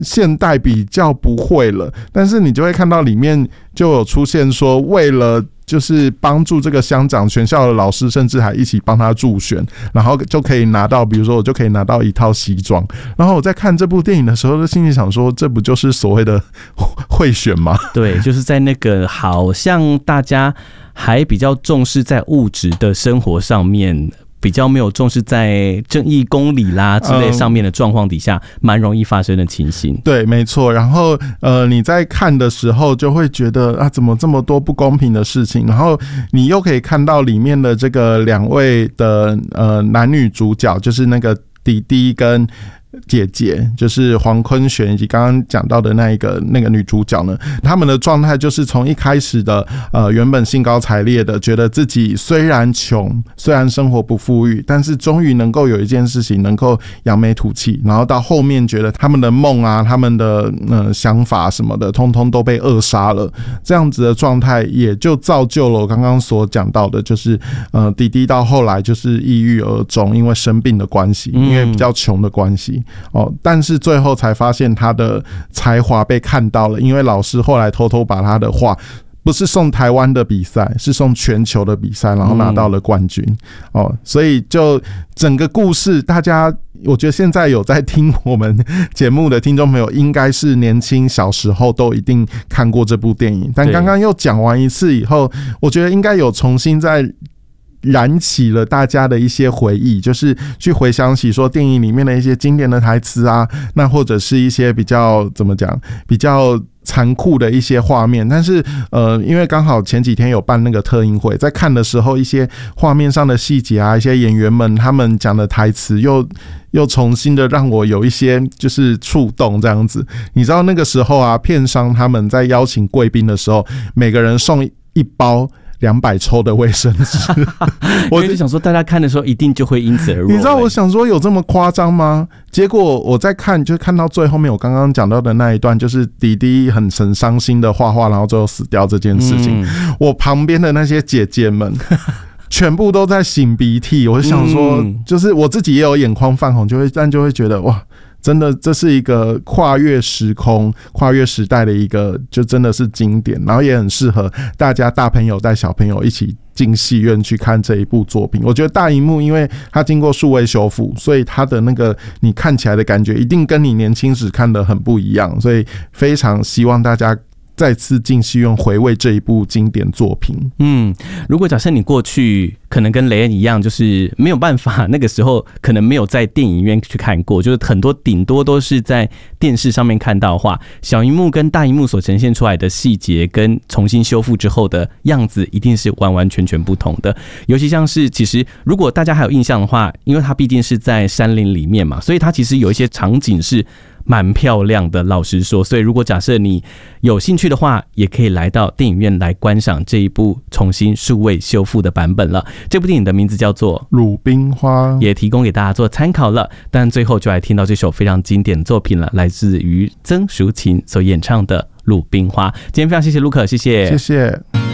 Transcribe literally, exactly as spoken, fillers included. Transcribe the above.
现代比较不会了，但是你就会看到里面就有出现说，为了就是帮助这个乡长，全校的老师甚至还一起帮他助选，然后就可以拿到，比如说我就可以拿到一套西装。然后我在看这部电影的时候，就心里想说，这不就是所谓的贿选吗？ 对，就是在那个好像大家还比较重视在物质的生活上面，比较没有重视在正义公理啦之类上面的状况底下，蛮、嗯、容易发生的情形。 对，没错。然后呃，你在看的时候就会觉得啊，怎么这么多不公平的事情？然后你又可以看到里面的这个两位的呃男女主角，就是那个弟弟跟姐姐，就是黄坤璇以及刚刚讲到的那一个那个女主角呢，他们的状态就是从一开始的呃原本兴高采烈的，觉得自己虽然穷，虽然生活不富裕，但是终于能够有一件事情能够扬眉吐气，然后到后面觉得他们的梦啊，他们的呃想法什么的，通通都被扼杀了。这样子的状态也就造就了我刚刚所讲到的，就是呃弟弟到后来就是抑郁而终，因为生病的关系，因为比较穷的关系。哦，但是最后才发现他的才华被看到了，因为老师后来偷偷把他的画不是送台湾的比赛，是送全球的比赛，然后拿到了冠军。哦，所以就整个故事，大家我觉得现在有在听我们节目的听众朋友，应该是年轻小时候都一定看过这部电影，但刚刚又讲完一次以后，我觉得应该有重新在燃起了大家的一些回忆，就是去回想起说电影里面的一些经典的台词啊，那或者是一些比较怎么讲，比较残酷的一些画面。但是呃，因为刚好前几天有办那个特映会，在看的时候，一些画面上的细节啊，一些演员们他们讲的台词又又重新的让我有一些就是触动这样子。你知道那个时候啊，片商他们在邀请贵宾的时候，每个人送一包两百抽的卫生纸， 我就想说，大家看的时候一定就会因此而落泪。 你知道，我想说有这么夸张吗？结果我在看，就看到最后面，我刚刚讲到的那一段，就是弟弟很很伤心的画画，然后最后死掉这件事情。嗯、我旁边的那些姐姐们。全部都在擤鼻涕，我就想说，就是我自己也有眼眶泛红，就会但就会觉得哇，真的这是一个跨越时空、跨越时代的一个，就真的是经典，然后也很适合大家大朋友带小朋友一起进戏院去看这一部作品。我觉得大荧幕，因为它经过数位修复，所以它的那个你看起来的感觉一定跟你年轻时看的很不一样，所以非常希望大家再次进戏院回味这一部经典作品。 嗯，如果假设你过去可能跟雷恩一样，就是没有办法，那个时候可能没有在电影院去看过，就是很多顶多都是在电视上面看到的话，小荧幕跟大荧幕所呈现出来的细节跟重新修复之后的样子，一定是完完全全不同的。尤其像是，其实如果大家还有印象的话，因为它毕竟是在山林里面嘛，所以它其实有一些场景是蛮漂亮的，老实说。所以如果假设你有兴趣的话，也可以来到电影院来观赏这一部重新数位修复的版本了。这部电影的名字叫做《 鲁冰花》， 也提供给大家做参考了。但最后就来听到这首非常经典的作品了，来自于曾淑琴所演唱的《鲁冰花》。今天非常谢谢卢可，谢谢， 谢谢。